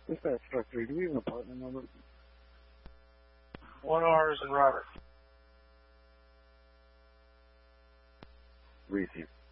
Dispatch Directory, do we have an apartment number? 1R's and Robert. Receive.